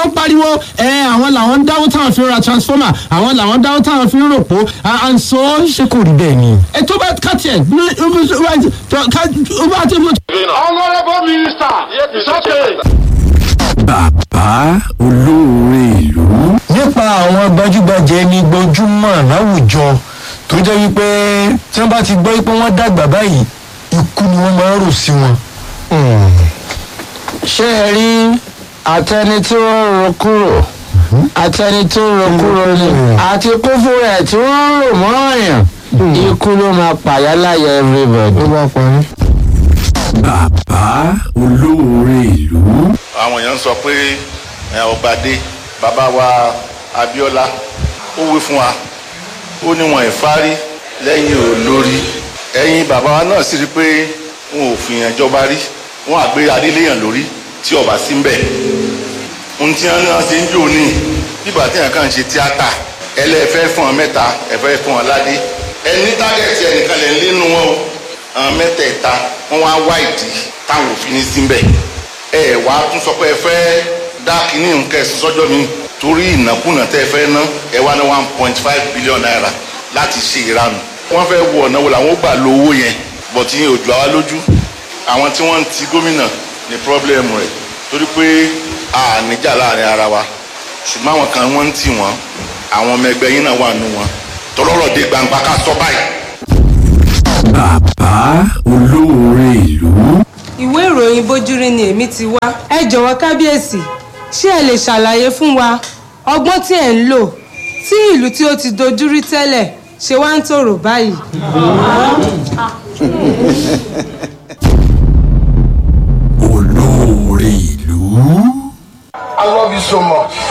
tó ń pariwo àwọn làwọn ń dáwọ́ táwọn fi ń ra transformer àwọn làwọn ń dáwọ́ táwọn fi ń ròpó and so ṣe kò rí bẹ́ẹ̀ ni. tó bá kàtì ẹ̀ Honourable Minister, it's okay. Bàbá olóore ìlú. Nípa àwọn gbajúgbajà ẹni gbojúmọ̀ láwùjọ tó jẹ́ wípé tí wọ́n bá ti gbọ́ pé wọ́n dàgbà báyìí ikú ni wọ́n máa ń rò sí wọn. Ṣé ẹ rí àtẹni tí wọ́n rò kúrò àtẹni tó rò kúrò ni àti kófó rẹ̀ tí wọ́n rò mọ́ ọ̀yàn ikú ló máa pàyà láyé everybody. Ó bá parí. Bàbá olóore ìlú. Àwọn èèyàn sọ pé ọbàdé bàbá wa Abíọ́lá ó wí fún wa ó ní wọn ìfárí lẹ́yìn olórí ẹ̀yin bàbá wa náà sì rí pé wọn ò fìyàn jọba rí wọn àgbé adéléyàn lórí tí ọba sí ń bẹ̀ ohun tí wọn náà ṣe ń jò ní bíbà tí wọn kàn ń ṣe tíátà ẹlẹ́fẹ́ fún ọ mẹ́ta ẹ̀fẹ́ fún ọ ládé ẹni tágẹ̀tì ẹnìkan lè nínú wọn o àwọn mẹ́tẹ̀ẹ̀ta wọn wá wá ìdí táwọn òfin ní sí ń bẹ̀ wá tún sọ pé ẹ fẹ́ dá kínní nǹkan ẹ̀sùn sọ́jọ́ mi torí ìnákúnà tẹ́ ẹ fẹ́ ná ẹ wá ní 1.5 billion naira láti ṣe ìranù wọ́n fẹ́ wo ọ̀nà wo làwọn ó gbà lo owó yẹn bọ̀ tí ojú àwa lójú àwọn tí wọ́n ń ti gómìnà ní pírọ́blẹ́mù rẹ̀ torí pé a níjà láàrin ara wa ṣùgbọ́n àwọn kan wọ́n ń tì wọ́n àwọn ọmọ ẹgbẹ́ yín náà wà nù wọn tọ́lọ́rọ̀ dé gbangba ká sọ báyìí. Bàbá olóore ìlú. Ìwé ìròyìn Bójúrí ni èmi ti wá. Ẹ jọ̀wọ́ kábíyèsí, ṣé ẹ lè ṣàlàyé fún wa ọgbọ́n tí ẹ̀ ń lò tí ìlú tí ó ti dojúrí tẹ́lẹ̀ ṣe wá ń tòrò báyìí? Olóore ìlú. I love you so much.